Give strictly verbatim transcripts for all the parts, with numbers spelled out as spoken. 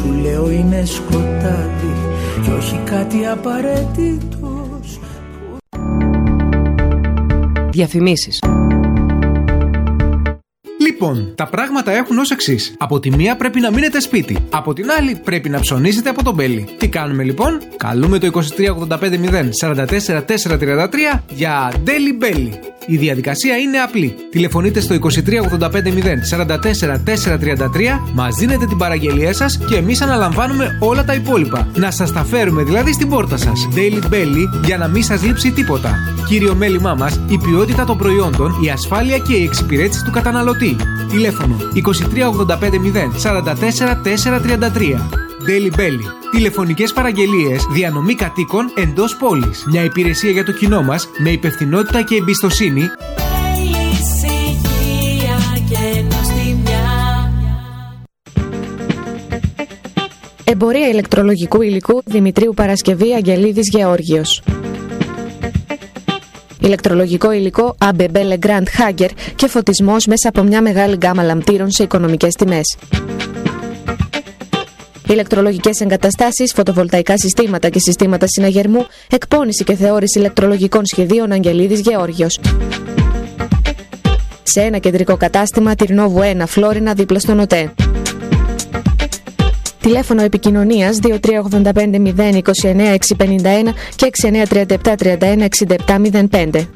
σου λέω είναι σκοτάδι και όχι κάτι απαραίτητος. Διαφημίσεις. Λοιπόν, τα πράγματα έχουν ως εξής. Από τη μία πρέπει να μείνετε σπίτι. Από την άλλη πρέπει να ψωνίσετε από τον Μπέλι. Τι κάνουμε λοιπόν? Καλούμε το είκοσι τρία ογδόντα πέντε μηδέν σαράντα τέσσερα τετρακόσια τριάντα τρία για Daily Belly. Η διαδικασία είναι απλή. Τηλεφωνείτε στο είκοσι τρία ογδόντα πέντε μηδέν σαράντα τέσσερα τετρακόσια τριάντα τρία, μας δίνετε την παραγγελία σας και εμείς αναλαμβάνουμε όλα τα υπόλοιπα. Να σας τα φέρουμε δηλαδή στην πόρτα σας. Daily Belly για να μην σας λείψει τίποτα. Κύριο μέλημά μας, η ποιότητα των προϊόντων, η ασφάλεια και η εξυπηρέτηση του καταναλωτή. Τηλέφωνο είκοσι τρία ογδόντα πέντε μηδέν σαράντα τέσσερα τετρακόσια τριάντα τρία. Daily Belly. Τηλεφωνικές παραγγελίες, διανομή κατοίκων εντός πόλης. Μια υπηρεσία για το κοινό μας με υπευθυνότητα και εμπιστοσύνη. Εμπορία ηλεκτρολογικού υλικού Δημητρίου Παρασκευή Αγγελίδης Γεώργιος. Ηλεκτρολογικό υλικό έι μπι μπι Legrand Hager και φωτισμός μέσα από μια μεγάλη γκάμα λαμπτήρων σε οικονομικές τιμές. Ηλεκτρολογικές εγκαταστάσεις, φωτοβολταϊκά συστήματα και συστήματα συναγερμού, εκπώνηση και θεώρηση ηλεκτρολογικών σχεδίων Αγγελίδης Γεώργιος. Σε ένα κεντρικό κατάστημα, Τυρνόβου ένα, Φλόρινα, δίπλα στον ΟΤΕ. Τηλέφωνο επικοινωνίας δύο τρία ογδόντα πέντε μηδέν είκοσι εννέα εξακόσια πενήντα ένα και έξι εννέα τριάντα επτά τριάντα ένα εξήντα επτά μηδέν πέντε.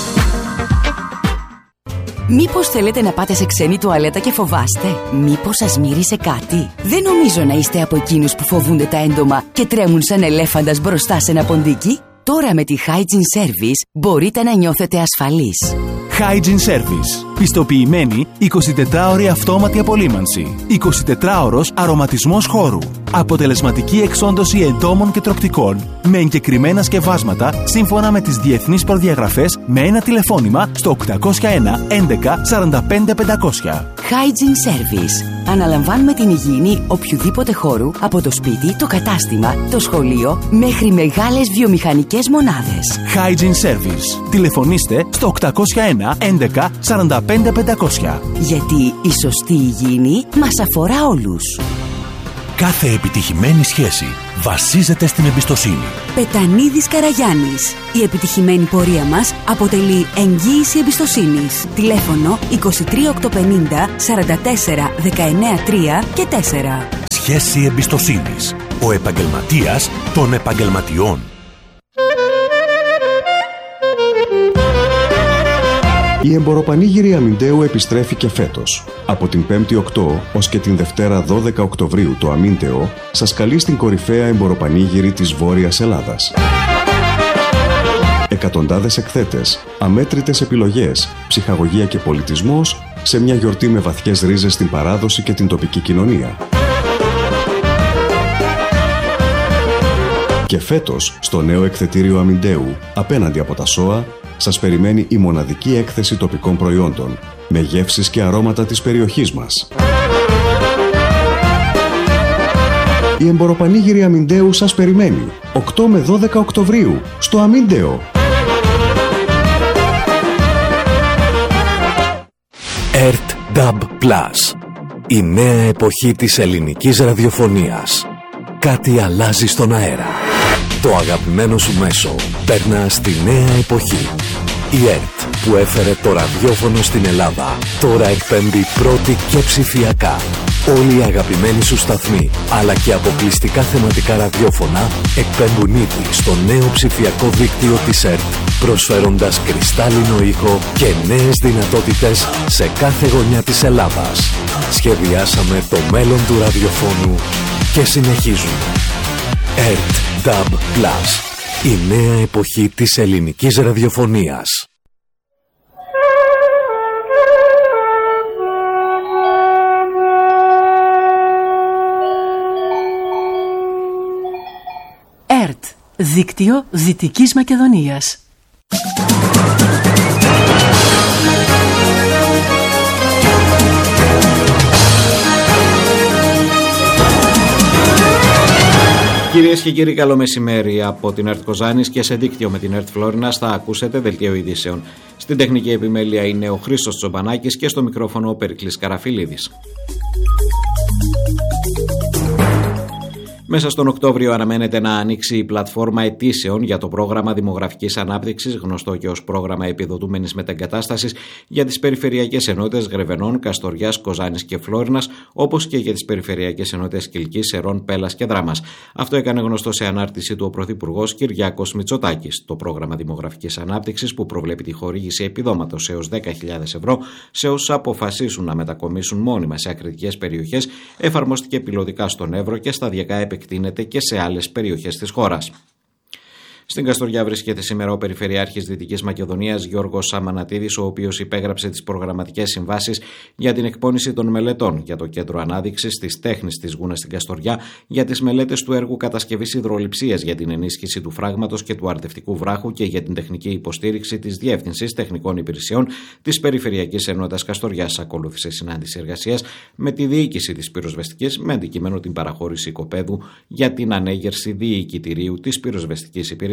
Μήπως θέλετε να πάτε σε ξένη τουαλέτα και φοβάστε? Μήπως σας μύρισε κάτι? Δεν νομίζω να είστε από εκείνους που φοβούνται τα έντομα και τρέμουν σαν ελέφαντας μπροστά σε ένα ποντίκι. Τώρα με τη Hygiene Service μπορείτε να νιώθετε ασφαλείς. Hygiene Service. Πιστοποιημένη εικοσιτετράωρη αυτόματη απολύμανση. εικοσιτετράωρος αρωματισμός χώρου. Αποτελεσματική εξόντωση εντόμων και τροκτικών. Με εγκεκριμένα σκευάσματα σύμφωνα με τις διεθνείς προδιαγραφές με ένα τηλεφώνημα στο οκτακόσια ένα έντεκα σαράντα πέντε πεντακόσια. Hygiene Service. Αναλαμβάνουμε την υγιεινή οποιοδήποτε χώρου από το σπίτι, το κατάστημα, το σχολείο μέχρι μεγάλες βιομηχανικές μονάδες. Hygiene Service. Τηλεφωνήστε στο οκτακόσια ένα έντεκα σαράντα πέντε πεντακόσια. Γιατί η σωστή υγιεινή μας αφορά όλους. Κάθε επιτυχημένη σχέση βασίζεται στην εμπιστοσύνη. Πετανίδης Καραγιάννης. Η επιτυχημένη πορεία μας αποτελεί εγγύηση εμπιστοσύνης. Τηλέφωνο είκοσι τρία οκτακόσια πενήντα σαράντα τέσσερα δεκαεννέα τρία και τέσσερα. Σχέση εμπιστοσύνης. Ο επαγγελματίας των επαγγελματιών. Η εμποροπανήγυρη Αμιντέου επιστρέφει και φέτος. Από την πέμπτη οκτώ ως και την Δευτέρα δώδεκα Οκτωβρίου το Αμίντεο σας καλεί στην κορυφαία εμποροπανήγυρη της Βόρειας Ελλάδας. Εκατοντάδες εκθέτες, αμέτρητες επιλογές, ψυχαγωγία και πολιτισμός σε μια γιορτή με βαθιές ρίζες στην παράδοση και την τοπική κοινωνία. Και φέτος, στο νέο εκθετήριο Αμιντέου, απέναντι από τα ΣΟΑ, σας περιμένει η μοναδική έκθεση τοπικών προϊόντων, με γεύσεις και αρώματα της περιοχής μας. Η εμποροπανήγυρη Αμιντέου σας περιμένει οκτώ με δώδεκα Οκτωβρίου στο Αμίντεο. ερτ νταμπ Plus. Η νέα εποχή της ελληνικής ραδιοφωνίας. Κάτι αλλάζει στον αέρα. Το αγαπημένο σου μέσο περνά στη νέα εποχή. Η ΕΡΤ που έφερε το ραδιόφωνο στην Ελλάδα τώρα εκπέμπει πρώτη και ψηφιακά. Όλοι οι αγαπημένοι σου σταθμοί αλλά και αποκλειστικά θεματικά ραδιόφωνα εκπέμπουν ήδη στο νέο ψηφιακό δίκτυο της ΕΡΤ, προσφέροντας κρυστάλλινο ήχο και νέες δυνατότητες σε κάθε γωνιά της Ελλάδας. Σχεδιάσαμε το μέλλον του ραδιοφώνου και συνεχίζουμε. ερτ νταμπ Plus. Η νέα εποχή της ελληνικής ραδιοφωνίας. ΕΡΤ, δίκτυο Δυτικής Μακεδονίας. Κυρίες και κύριοι, καλό μεσημέρι από την ΕΡΤ Κοζάνης και σε δίκτυο με την ΕΡΤ Φλόρινας θα ακούσετε δελτίο ειδήσεων. Στην τεχνική επιμέλεια είναι ο Χρήστος Τσομπανάκης και στο μικρόφωνο ο Περικλής Καραφιλίδης. Μέσα στον Οκτώβριο αναμένεται να ανοίξει η πλατφόρμα αιτήσεων για το πρόγραμμα Δημογραφικής Ανάπτυξης, γνωστό και ως πρόγραμμα επιδοτούμενης μετεγκατάστασης, για τις περιφερειακές ενότητες Γρεβενών, Καστοριάς, Κοζάνης και Φλόρινας, όπως και για τις περιφερειακές ενότητες Κιλκής, Σερών, Πέλας και Δράμας. Αυτό έκανε γνωστό σε ανάρτηση του ο Πρωθυπουργός Κυριάκος Μητσοτάκης. Το πρόγραμμα Δημογραφικής Ανάπτυξης, που προβλέπει τη χορήγηση επιδόματος έως δέκα χιλιάδες ευρώ σε όσους αποφασίσουν να μετακομίσουν μόνιμα σε ακριτικές περιοχές, εφαρμόστηκε πιλωτικά στον Εύρο και σταδιακά επεκτείνεται και σε άλλες περιοχές της χώρας. Στην Καστοριά βρίσκεται σήμερα ο Περιφερειάρχης Δυτικής Μακεδονίας Γιώργος Σαμανατίδης, ο οποίος υπέγραψε τις προγραμματικές συμβάσεις για την εκπόνηση των μελετών για το Κέντρο Ανάδειξης της Τέχνης της Γούνας στην Καστοριά, για τις μελέτες του έργου κατασκευής υδρολειψίας για την ενίσχυση του φράγματος και του αρδευτικού βράχου και για την τεχνική υποστήριξη της Διεύθυνσης Τεχνικών Υπηρεσιών της Περιφερειακής Ενότητας Καστοριάς. Ακολούθησε συνάντηση εργασίας με τη διοίκηση της πυροσβεστικής με αντικείμενο την παραχώρηση οικοπαίδου για την ανέγερση διοικητηρίου της πυροσβεστικής υπηρεσίας.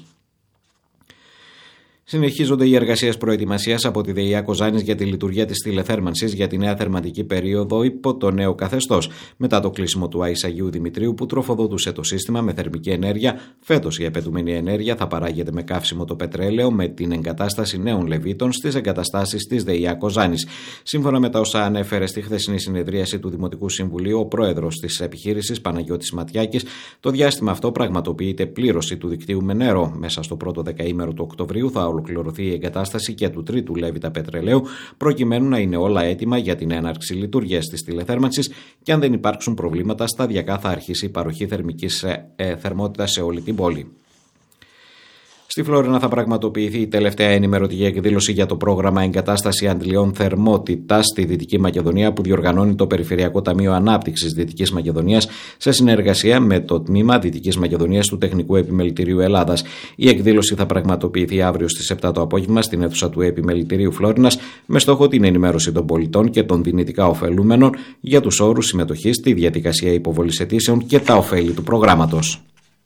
Συνεχίζονται οι εργασίες προετοιμασίας από τη ΔΕΙΑ Κοζάνης για τη λειτουργία της τηλεθέρμανσης για τη νέα θερματική περίοδο υπό το νέο καθεστώς. Μετά το κλείσιμο του ΑΙΣ Αγίου Δημητρίου που τροφοδοτούσε το σύστημα με θερμική ενέργεια, φέτος η απαιτούμενη ενέργεια θα παράγεται με καύσιμο το πετρέλαιο με την εγκατάσταση νέων λεβίτων στις εγκαταστάσεις της ΔΕΙΑ Κοζάνης. Σύμφωνα με τα όσα ανέφερε στη χθεσινή συνεδρίαση του Δημοτικού Συμβουλίου ο πρόεδρος της επιχείρησης Παναγιώτης Ματιάκης, το διάστημα αυτό πραγματοποιείται πλήρωση του δικτύου με νερό. Μέσα στο πρώτο δεκαήμερο του Οκτωβρίου θα ολοκληρωθεί η εγκατάσταση και του τρίτου λέβητα πετρελαίου, προκειμένου να είναι όλα έτοιμα για την έναρξη λειτουργίας της τηλεθέρμανσης και αν δεν υπάρξουν προβλήματα, σταδιακά θα αρχίσει η παροχή θερμικής ε, θερμότητας σε όλη την πόλη. Στη Φλόρινα θα πραγματοποιηθεί η τελευταία ενημερωτική εκδήλωση για το πρόγραμμα Εγκατάσταση Αντλιών Θερμότητας στη Δυτική Μακεδονία που διοργανώνει το Περιφερειακό Ταμείο Ανάπτυξης Δυτικής Μακεδονίας σε συνεργασία με το Τμήμα Δυτικής Μακεδονίας του Τεχνικού Επιμελητηρίου Ελλάδας. Η εκδήλωση θα πραγματοποιηθεί αύριο στις επτά το απόγευμα στην αίθουσα του Επιμελητηρίου Φλόρινας με στόχο την ενημέρωση των πολιτών και των δυνητικά ωφελούμενων για τους όρους συμμετοχής στη διαδικασία υποβολής αιτήσεων και τα ωφέλη του προγράμματος.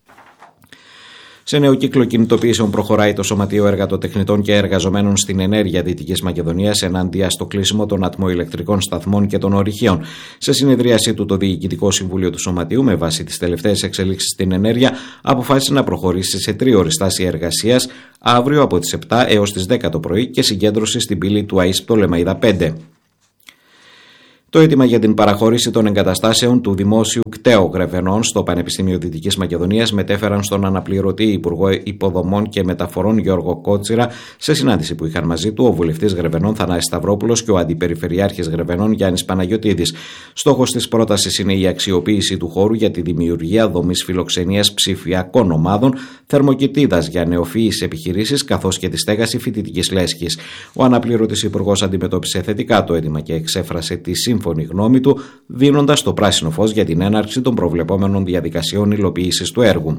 Σε νέο κύκλο κινητοποιήσεων προχωράει το Σωματείο Εργατοτεχνητών και Εργαζομένων στην Ενέργεια Δυτικής Μακεδονίας ενάντια στο κλείσιμο των ατμοηλεκτρικών σταθμών και των ορυχείων. Σε συνεδρίασή του, το Διοικητικό Συμβούλιο του Σωματείου, με βάση τις τελευταίες εξελίξεις στην ενέργεια, αποφάσισε να προχωρήσει σε τρίωρη στάση εργασίας αύριο από τις επτά έως τις δέκα το πρωί και συγκέντρωση στην πύλη του ΑΙΣ Πτολεμαΐδα πέντε. Το αίτημα για την παραχώρηση των εγκαταστάσεων του Δημόσιου Κταίου Γρεβενών στο Πανεπιστήμιο Δυτικής Μακεδονίας μετέφεραν στον αναπληρωτή Υπουργό Υποδομών και Μεταφορών Γιώργο Κότσιρα σε συνάντηση που είχαν μαζί του ο βουλευτής Γρεβενών Θανάσης Σταυρόπουλος και ο αντιπεριφερειάρχης Γρεβενών Γιάννης Παναγιωτίδης. Στόχος της πρότασης είναι η αξιοποίηση του χώρου για τη δημιουργία δομής φιλοξενίας ψηφιακών ομάδων, θερμοκοιτίδας για νεοφυείς επιχειρήσεις καθώς και τη στέγαση φοιτητικής λέσχης. Ο αναπληρωτής Υπουργός αντιμετώπισε θετικά το αίτημα και εξέφρασε τη σύμφωνη γνώμη του, δίνοντας το πράσινο φως για την έναρξη των προβλεπόμενων διαδικασιών υλοποίησης του έργου.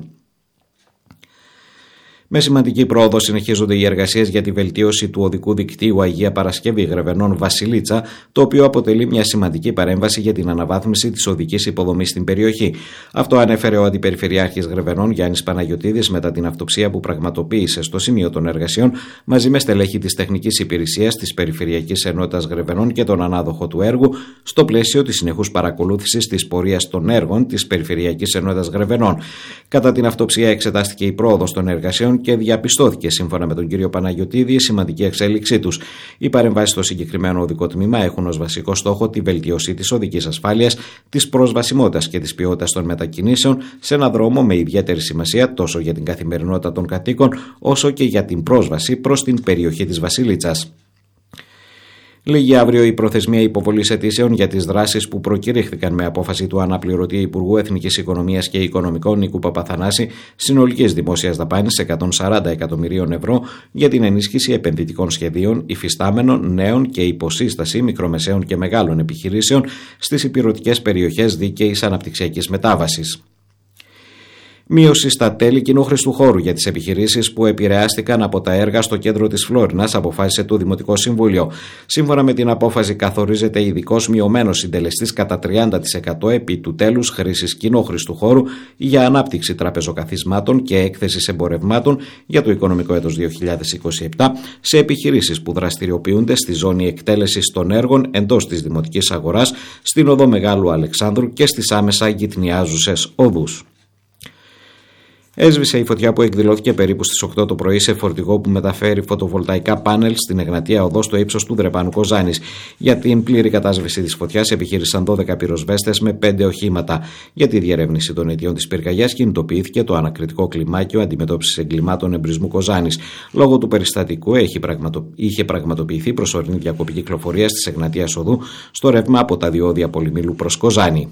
Με σημαντική πρόοδο συνεχίζονται οι εργασίες για τη βελτίωση του οδικού δικτύου Αγία Παρασκευή Γρεβενών Βασιλίτσα, το οποίο αποτελεί μια σημαντική παρέμβαση για την αναβάθμιση της οδικής υποδομής στην περιοχή. Αυτό ανέφερε ο Αντιπεριφερειάρχης Γρεβενών Γιάννης Παναγιωτίδης μετά την αυτοψία που πραγματοποίησε στο σημείο των εργασιών μαζί με στελέχη της Τεχνικής Υπηρεσίας της Περιφερειακής Ενότητας Γρεβενών και τον ανάδοχο του έργου, στο πλαίσιο της συνεχούς παρακολούθησης της πορείας των έργων της Περιφερειακής Ενότητας Γρεβενών. Κατά την αυτοψία εξετάστηκε η πρόοδος των εργασιών και διαπιστώθηκε, σύμφωνα με τον κύριο Παναγιωτίδη, η σημαντική εξέλιξή τους. Οι παρεμβάσεις στο συγκεκριμένο οδικό τμήμα έχουν ως βασικό στόχο τη βελτίωση της οδικής ασφάλειας, της προσβασιμότητας και της ποιότητας των μετακινήσεων σε ένα δρόμο με ιδιαίτερη σημασία τόσο για την καθημερινότητα των κατοίκων όσο και για την πρόσβαση προς την περιοχή της Βασιλίτσας. Λίγη αύριο η προθεσμία υποβολής αιτήσεων για τις δράσεις που προκηρύχθηκαν με απόφαση του αναπληρωτή Υπουργού Εθνικής Οικονομίας και Οικονομικών Νίκου Παπαθανάση συνολικής δημόσιας δαπάνης εκατόν σαράντα εκατομμυρίων ευρώ για την ενίσχυση επενδυτικών σχεδίων, υφιστάμενων, νέων και υποσύσταση μικρομεσαίων και μεγάλων επιχειρήσεων στις ηπειρωτικές περιοχές δίκαιης αναπτυξιακής μετάβασης. Μείωση στα τέλη κοινόχρηστου χώρου για τις επιχειρήσεις που επηρεάστηκαν από τα έργα στο κέντρο της Φλόρινας, αποφάσισε το Δημοτικό Συμβούλιο. Σύμφωνα με την απόφαση, καθορίζεται ειδικός μειωμένος συντελεστής κατά τριάντα τοις εκατό επί του τέλους χρήσης κοινόχρηστου χώρου για ανάπτυξη τραπεζοκαθισμάτων και έκθεσης εμπορευμάτων για το οικονομικό έτος δύο χιλιάδες είκοσι επτά σε επιχειρήσεις που δραστηριοποιούνται στη ζώνη εκτέλεσης των έργων εντός της δημοτικής αγοράς, στην οδό Μεγάλου Αλεξάνδρου και στις άμεσα γειτνιάζουσες οδούς. Έσβησε η φωτιά που εκδηλώθηκε περίπου στις οκτώ το πρωί σε φορτηγό που μεταφέρει φωτοβολταϊκά πάνελ στην Εγνατία Οδό στο ύψος του Δρεπάνου Κοζάνης. Για την πλήρη κατάσβεση της φωτιάς επιχείρησαν δώδεκα πυροσβέστες με πέντε οχήματα. Για τη διερεύνηση των αιτιών της πυρκαγιάς κινητοποιήθηκε το ανακριτικό κλιμάκιο αντιμετώπισης εγκλημάτων εμπρισμού Κοζάνης. Λόγω του περιστατικού είχε πραγματοποιηθεί προσωρινή διακοπή κυκλοφορίας της Εγνατίας Οδού στο ρεύμα από τα διόδια Πολυμήλου προς Κοζάνη.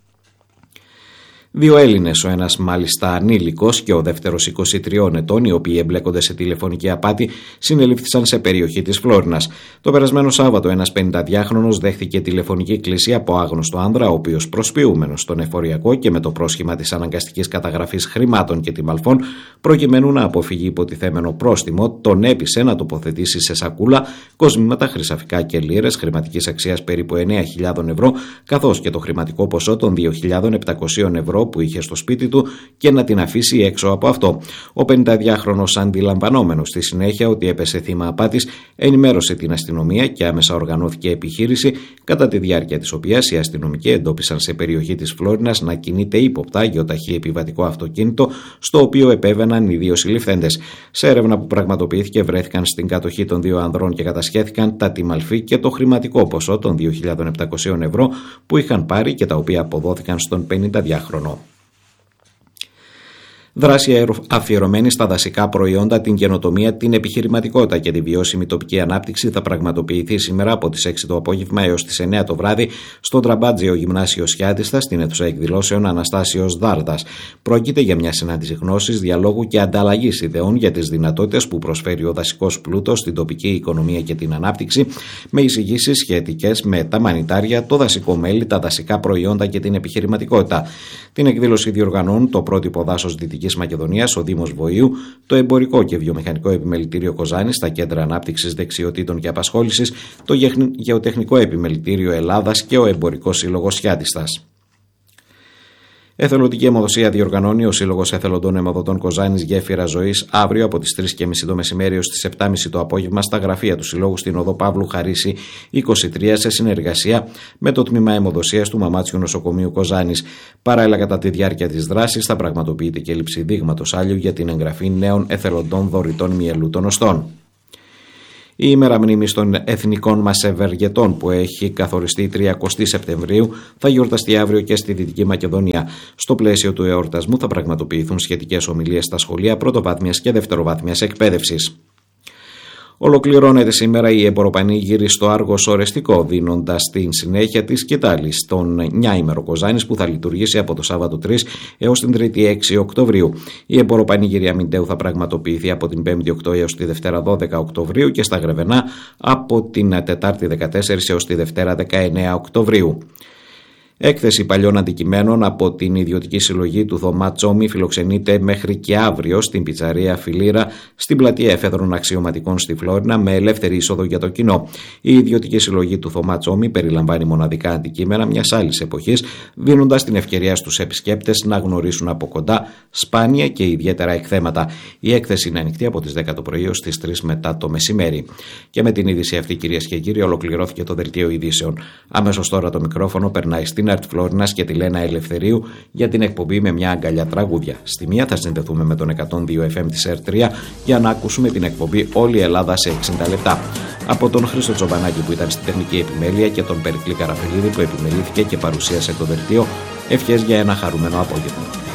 Δύο Έλληνες, ο ένας μάλιστα ανήλικος και ο δεύτερος είκοσι τριών ετών, οι οποίοι εμπλέκονται σε τηλεφωνική απάτη, συνελήφθησαν σε περιοχή της Φλόρινας. Το περασμένο Σάββατο, ένας πενηνταδυάχρονος δέχθηκε τηλεφωνική κλήση από άγνωστο άνδρα, ο οποίος προσποιούμενος στον εφοριακό και με το πρόσχημα της αναγκαστικής καταγραφής χρημάτων και τιμαλφών, προκειμένου να αποφύγει υποτιθέμενο πρόστιμο, τον έπεισε να τοποθετήσει σε σακούλα κοσμήματα, χρυσαφικά και λίρες χρηματικής αξίας περίπου εννέα χιλιάδες ευρώ, καθώς και το χρηματικό ποσό των δύο χιλιάδες επτακόσια ευρώ που είχε στο σπίτι του και να την αφήσει έξω από αυτό. Ο πενηνταδυάχρονος, αντιλαμβανόμενος στη συνέχεια ότι έπεσε θύμα απάτης, ενημέρωσε την αστυνομία και άμεσα οργανώθηκε επιχείρηση, κατά τη διάρκεια της οποίας οι αστυνομικοί εντόπισαν σε περιοχή της Φλόρινας να κινείται ύποπτα γεωταχή επιβατικό αυτοκίνητο, στο οποίο επέβαιναν οι δύο συλληφθέντες. Σε έρευνα που πραγματοποιήθηκε, βρέθηκαν στην κατοχή των δύο ανδρών και κατασχέθηκαν τα τιμαλφή και το χρηματικό ποσό των δύο χιλιάδες επτακόσια ευρώ που είχαν πάρει και τα οποία αποδόθηκαν στον πενηνταδυάχρονο. Δράση αφιερωμένη στα δασικά προϊόντα, την καινοτομία, την επιχειρηματικότητα και τη βιώσιμη τοπική ανάπτυξη θα πραγματοποιηθεί σήμερα από τις έξι το απόγευμα έως τις εννέα το βράδυ στο Τραμπάτζιο Γυμνάσιο Σιάτιστα, στην αίθουσα εκδηλώσεων Αναστάσιος Δάρδας. Πρόκειται για μια συνάντηση γνώσης, διαλόγου και ανταλλαγής ιδεών για τις δυνατότητες που προσφέρει ο δασικός πλούτος στην τοπική οικονομία και την ανάπτυξη, με εισηγήσεις σχετικές με τα μανιτάρια, το δασικό μέλι, τα δασικά προϊόντα και την επιχειρηματικότητα. Την εκδήλωση διοργανώνουν το πρότυπο δάσος Δυτικής Μακεδονίας, ο Δήμος Βοηίου, το Εμπορικό και Βιομηχανικό Επιμελητήριο Κοζάνης, τα Κέντρα Ανάπτυξης Δεξιοτήτων και Απασχόλησης, το Γεωτεχνικό Επιμελητήριο Ελλάδας και ο Εμπορικός Σύλλογος Σιάτιστας. Εθελοντική αιμοδοσία διοργανώνει ο Σύλλογος Εθελοντών Αιμοδοτών Κοζάνης Γέφυρα Ζωής αύριο από τις τρεις και μισή το μεσημέρι ως τις επτά και μισή το απόγευμα στα γραφεία του Συλλόγου στην οδό Παύλου Χαρίση είκοσι τρία, σε συνεργασία με το τμήμα αιμοδοσίας του Μαμάτσιου Νοσοκομείου Κοζάνης. Παράλληλα, κατά τη διάρκεια της δράσης θα πραγματοποιείται και λήψη δείγματος άλιου για την εγγραφή νέων εθελοντών δωρητών μυελού των οστών. Η ημέρα μνήμης των εθνικών μας ευεργετών, που έχει καθοριστεί τριακοστή Σεπτεμβρίου, θα γιορταστεί αύριο και στη Δυτική Μακεδονία. Στο πλαίσιο του εορτασμού θα πραγματοποιηθούν σχετικές ομιλίες στα σχολεία πρωτοβάθμιας και δευτεροβάθμιας εκπαίδευσης. Ολοκληρώνεται σήμερα η εμποροπανήγυρη στο Άργος Ορεστικό, δίνοντας την συνέχεια της σκητάλη στον νιάημερο Κοζάνης που θα λειτουργήσει από το Σάββατο τρεις έως την Τρίτη έξι Οκτωβρίου. Η εμποροπανήγυρη Αμυντέου θα πραγματοποιηθεί από την Πέμπτη οκτώ έως τη Δευτέρα δώδεκα Οκτωβρίου και στα Γρεβενά από την Τετάρτη δεκατέσσερα έως τη Δευτέρα δεκαεννέα Οκτωβρίου. Έκθεση παλιών αντικειμένων από την ιδιωτική συλλογή του Θωμά Τσόμι φιλοξενείται μέχρι και αύριο στην πιτσαρία Φιλίρα, στην πλατεία εφέδρων αξιωματικών στη Φλόρινα, με ελεύθερη είσοδο για το κοινό. Η ιδιωτική συλλογή του Θωμά Τσόμι περιλαμβάνει μοναδικά αντικείμενα μιας άλλης εποχής, δίνοντας την ευκαιρία στους επισκέπτες να γνωρίσουν από κοντά σπάνια και ιδιαίτερα εκθέματα. Η έκθεση είναι ανοιχτή από τις δέκα το πρωί ως τις τρεις μετά το μεσημέρι. Και με την είδηση αυτή, κυρίες και κύριοι, ολοκληρώθηκε το δελτίο ειδήσεων. Αμέσως τώρα το μικρόφωνο περνάει στην Αρτ Φλόρινας και τη Λένα Ελευθερίου για την εκπομπή με μια αγκαλιά τραγούδια. Στη μία θα συνδεθούμε με τον εκατόν δύο εφ εμ της Ερ τρία για να ακούσουμε την εκπομπή Όλη η Ελλάδα σε εξήντα λεπτά. Από τον Χρήστο Τσομπανάκη που ήταν στη τεχνική επιμέλεια και τον Περικλή Καραφελίδη που επιμελήθηκε και παρουσίασε το δελτίο, ευχές για ένα χαρούμενο απόγευμα.